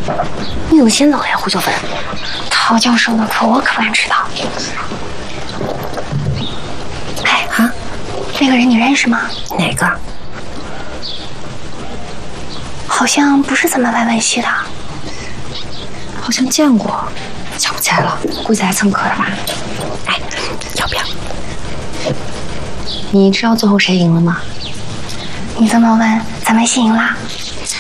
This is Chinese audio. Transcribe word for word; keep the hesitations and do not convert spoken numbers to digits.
你怎么先走呀，胡秀芬？陶教授的课我可不敢迟到。哎啊，那个人你认识吗？ 哪个？ 好像不是咱们外文系的。 好像见过，想不起来了，估计来蹭课的吧。哎，要不要？你知道最后谁赢了吗？ 你这么问，咱们系赢啦。